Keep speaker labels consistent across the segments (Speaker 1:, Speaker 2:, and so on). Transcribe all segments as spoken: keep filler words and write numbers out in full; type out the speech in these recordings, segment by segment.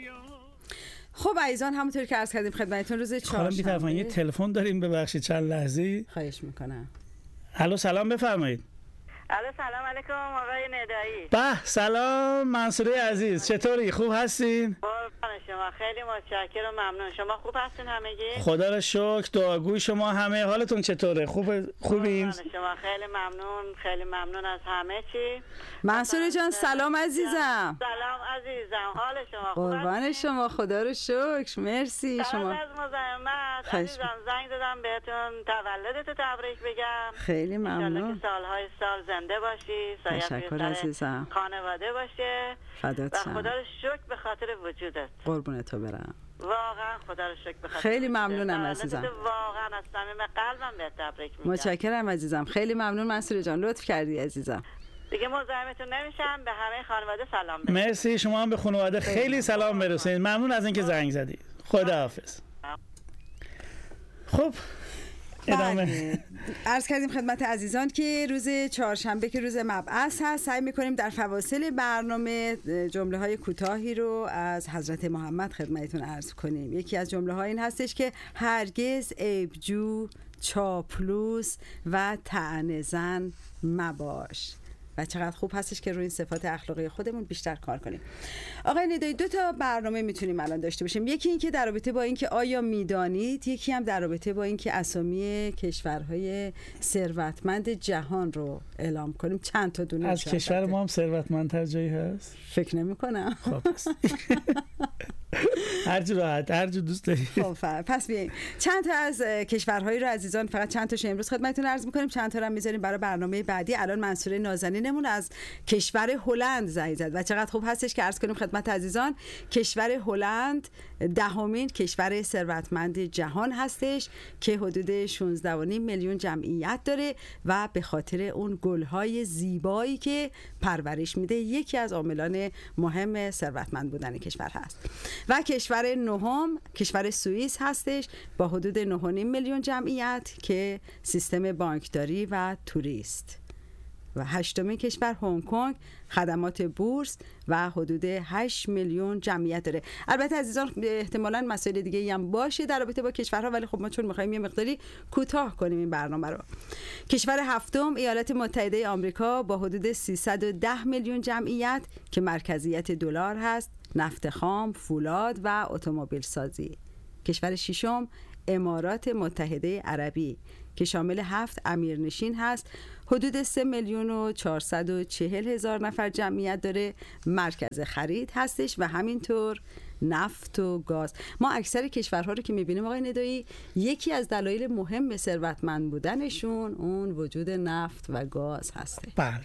Speaker 1: خب عزیزان، همونطور که عرض کردیم خدمتتون روز چهارشنبه
Speaker 2: خانم یه تلفن داریم، ببخشید چند لحظه.
Speaker 1: خواهش میکنم.
Speaker 2: الو سلام بفرمایید.
Speaker 3: الو سلام علیکم آقای ندایی.
Speaker 2: به سلام منصوره عزیز، چطوری؟ خوب هستین؟
Speaker 3: قربان شما، خیلی متشکرم و ممنون. شما خوب هستین همگی؟
Speaker 2: خدا را شکر، دعاگوی شما همه. حالتون چطوره؟ خوب خوبین؟
Speaker 3: شما خیلی ممنون، خیلی ممنون از همه چی.
Speaker 1: منصوره جان سلام عزیزم.
Speaker 3: سلام عزیزم، حال شما خوب؟
Speaker 1: قربان شما، خدا رو شکر، مرسی. شما
Speaker 3: از مزاحمت عزیزم زنگ دادم بهتون تولدتو تبریک بگم.
Speaker 1: خیلی ممنون.
Speaker 3: که سالهای سال زنده باشی،
Speaker 1: تشکر عزیزم.
Speaker 3: خانواده باشه.
Speaker 1: فدات شم.
Speaker 3: و خدا رو شکر به خاطر وجودت.
Speaker 1: قربونت تو برم.
Speaker 3: واقعا خدا رو شکر بخاطر.
Speaker 1: خیلی ممنونم عزیزم.
Speaker 3: واقعا از صمیم قلبم بهت تبریک میگم.
Speaker 1: متشکرم عزیزم. خیلی ممنون منصوره جان، لطف کردی عزیزم.
Speaker 3: دیگه مزاحمتون نمیشم. به همه خانواده سلام برسید.
Speaker 2: مرسی، شما هم به خانواده خیلی سلام برسونید. ممنون از اینکه زنگ زدید. خداحافظ. خب ادامه.
Speaker 1: عرض کردیم خدمت عزیزان که روز چهارشنبه که روز مبعث هست، سعی میکنیم در فواصل برنامه جمله های کوتاهی رو از حضرت محمد خدمتتون عرض کنیم. یکی از جمله ها این هستش که هرگز عیبجو، چاپلوس و طعنه زن مباش. و چقدر خوب هستش که روی این صفات اخلاقی خودمون بیشتر کار کنیم. آقای ندایی، دو تا برنامه میتونیم الان داشته باشیم. یکی این که در رابطه با این که آیا میدانید، یکی هم در رابطه با این که اسامی کشورهای ثروتمند جهان رو اعلام کنیم. چند تا دونه
Speaker 2: از کشور ما هم ثروتمندتر جایی هست؟
Speaker 1: فکر نمی کنم.
Speaker 2: خب هر جو راحت، هر جو دوست داری.
Speaker 1: خب پس بیاییم چند تا از کشورهایی رو عزیزان، فقط چند تاشو امروز خدمتتون عرض می‌کنیم، چند تا رو هم می‌ذاریم برای برنامه بعدی. الان منصوره نازنینمون از کشور هلند زنگ زد و چقدر خوب هستش که عرض کنیم خدمت عزیزان کشور هلند دهمین کشور ثروتمند جهان هستش که حدود شانزده و نیم میلیون جمعیت داره و به خاطر اون گل‌های زیبایی که پرورش میده یکی از عاملان مهم ثروتمند بودن کشور هست. و کشور نهم کشور سوئیس هستش با حدود نه و نیم میلیون جمعیت که سیستم بانکداری و توریست. و هشتمین کشور هنگ کنگ خدمات بورس و حدود هشت میلیون جمعیت داره. البته عزیزان احتمالاً مسائل دیگه ای هم باشه در رابطه با کشورها، ولی خب ما چون می‌خوایم یه مقداری کوتاه کنیم این برنامه رو. کشور هفتم ایالات متحده آمریکا با حدود سیصد و ده میلیون جمعیت که مرکزیت دلار هست، نفت خام، فولاد و اتومبیل سازی. کشور ششم امارات متحده عربی که شامل هفت امیرنشین هست، حدود سه میلیون و چهارصد و چهل هزار نفر جمعیت داره، مرکز خرید هستش و همینطور نفت و گاز. ما اکثر کشورها رو که میبینیم آقای ندایی، یکی از دلایل مهم ثروتمند بودنشون اون وجود نفت و گاز هسته.
Speaker 2: بله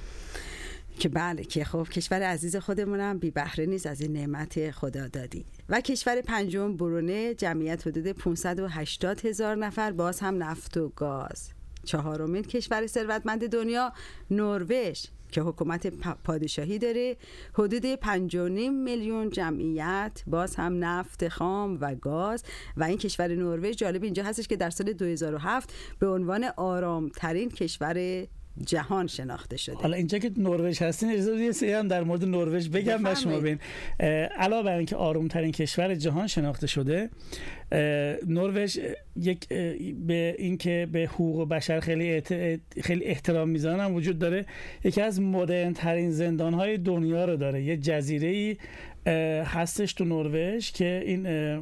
Speaker 1: که بله که خب کشور عزیز خودمونم بی بهره نیست از این نعمت خدا دادی. و کشور پنجم برونه جمعیت حدود پانصد و هشتاد هزار نفر، باز هم نفت و گاز. چهارمین کشور ثروتمند دنیا نروژ که حکومت پادشاهی داره، حدود پنج و نیم میلیون جمعیت، باز هم نفت خام و گاز. و این کشور نروژ جالب اینجا هستش که در سال دو هزار و هفت به عنوان آرامترین کشور جهان شناخته شده.
Speaker 2: حالا اینجا که نروژ هستین اجازه بدید سری هم در مورد نروژ بگم و شما ببین. علاوه بر اینکه آرومترین کشور جهان شناخته شده، نروژ یک به اینکه به حقوق بشر خیلی خیلی احترام میذارن هم وجود داره. یکی از مدرن ترین زندان های دنیا رو داره. یه جزیره هستش تو نروژ که این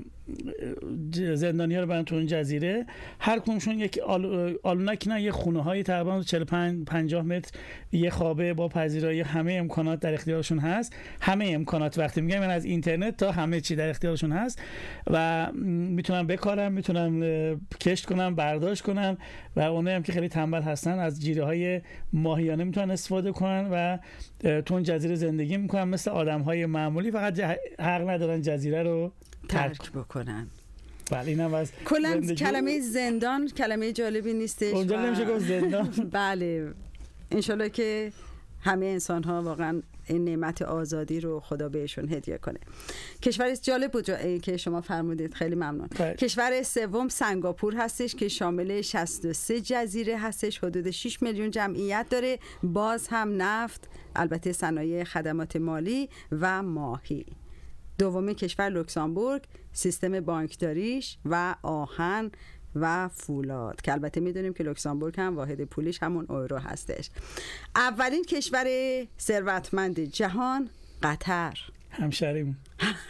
Speaker 2: زندانی‌ها رو برن تو این جزیره، هر کدومشون یک آلونک نه، یه خونه های تقریبا چهل و پنج پنجاه متر، یه خوابه با پذیرایی، همه امکانات در اختیارشون هست. همه امکانات وقتی میگم من از اینترنت تا همه چی در اختیارشون هست و میتونن بکارن، میتونن کشت کنن، برداشت کنن و اونایی هم که خیلی تنبل هستن از جیره های ماهیانه میتونن استفاده کنن و تو اون جزیره زندگی میکنن مثل آدم‌های معمولی، فقط حق ندارن جزیره رو
Speaker 1: ترک بکنن.
Speaker 2: بله اینم از
Speaker 1: کلاً کلمه زندان کلمه جالبی نیستش.
Speaker 2: اونجا نمیشه گفت زندان.
Speaker 1: بله انشالله که همه انسان ها واقعا این نعمت آزادی رو خدا بهشون هدیه کنه. کشور جالب بود که شما فرمودید، خیلی ممنون. باید. کشور سوم سنگاپور هستش که شامل شصت و سه جزیره هستش، حدود شش میلیون جمعیت داره، باز هم نفت، البته صنایع خدمات مالی و ماهی. دومین کشور لوکزامبورگ، سیستم بانکداریش و آهن و فولاد، که البته میدونیم که لوکزامبورگ هم واحد پولیش همون یورو هستش. اولین کشور ثروتمند جهان قطر،
Speaker 2: همشهریمون.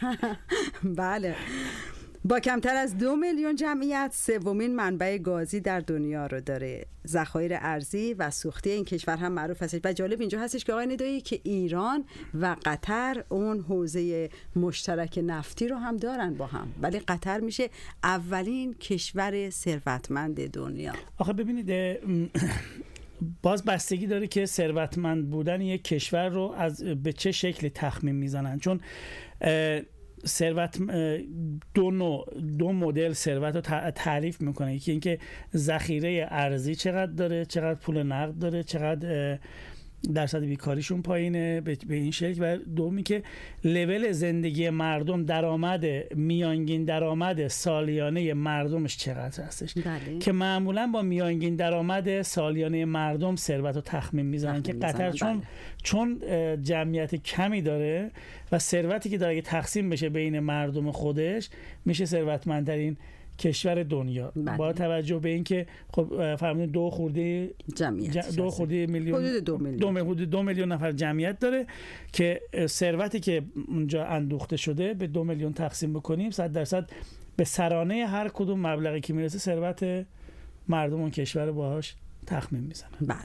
Speaker 1: بله، با کمتر از دو میلیون جمعیت سومین منبع گازی در دنیا رو داره. ذخایر ارزی و سوختی این کشور هم معروف هستش و جالب اینجا هستش که آقای ندایی که ایران و قطر اون حوزه مشترک نفتی رو هم دارن با هم، ولی قطر میشه اولین کشور ثروتمند دنیا.
Speaker 2: آخه ببینید باز بستگی داره که ثروتمند بودن یک کشور رو از به چه شکلی تخمین میزنن، چون ثروت دو نوع دو مدل ثروت رو تعریف میکنه. یکی اینکه ذخیره ارزی چقدر داره، چقدر پول نقد داره، چقدر درصد بیکاریشون پایینه به این شکل، و دومی که لول زندگی مردم، درآمد میانگین درآمد سالیانه مردمش چقدر هستش.
Speaker 1: بله. که
Speaker 2: معمولا با میانگین درآمد سالیانه مردم ثروت رو تخمین میزنن که قطر چون بله. چون جمعیت کمی داره و ثروتی که داره اگه تقسیم بشه بین مردم خودش میشه ثروتمندترین کشور دنیا. بله. با توجه به اینکه خب فرمودید دو خورده
Speaker 1: جمعیت
Speaker 2: دو خورده میلیون
Speaker 1: حدود دو میلیون
Speaker 2: دو, دو میلیون نفر جمعیت داره که ثروتی که اونجا اندوخته شده به دو میلیون تقسیم بکنیم صد درصد به سرانه هر کدوم مبلغی که میرسه ثروت مردم اون کشور باهاش تخمین میزنن.
Speaker 1: بله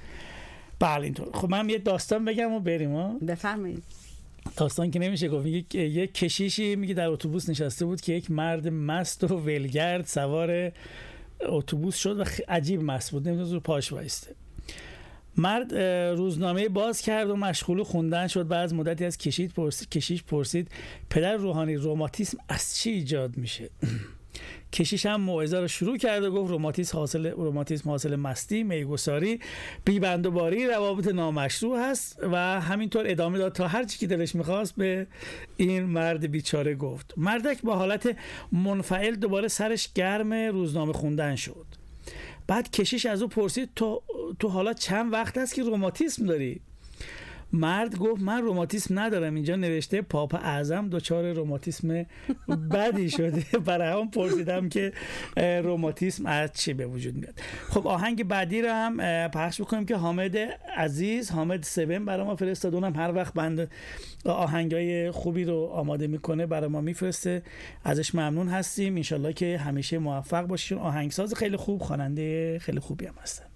Speaker 2: بله اینطور. خب من یه داستان بگم و بریم. ها
Speaker 1: بفرمایید.
Speaker 2: داستان که نمیشه گفت. یک یک کشیشی میگه در اتوبوس نشسته بود که یک مرد مست و ولگرد سوار اتوبوس شد و عجیب مست بود، نمیتونه رو پاش وایسته. مرد روزنامه باز کرد و مشغول خوندن شد. بعد از مدتی از کشیش پرسید کشیش پرسید پدر روحانی روماتیسم از چی ایجاد میشه؟ کشیش هم موعظه رو شروع کرد و گفت روماتیسم حاصل روماتیسم حاصل مستی، میگساری، بی‌بندوباری، روابط نامشروع هست و همینطور ادامه داد تا هر چی که دلش می‌خواست به این مرد بیچاره گفت. مردک با حالت منفعل دوباره سرش گرم روزنامه خوندن شد. بعد کشیش از او پرسید تو تو حالا چند وقت است که روماتیسم داری؟ مرد گفت من روماتیسم ندارم، اینجا نوشته پاپ اعظم دچار روماتیسم بدی شده، برای هم پرسیدم که روماتیسم از چی به وجود میاد. خب آهنگ بعدی رو هم پخش بکنیم که حامد عزیز، حامد سون برای ما فرستاد. اونم هر وقت بند آهنگای خوبی رو آماده میکنه برای ما میفرسته، ازش ممنون هستیم. انشالله که همیشه موفق باشین. آهنگساز خیلی خوب، خواننده خیلی خوبی هم هستن.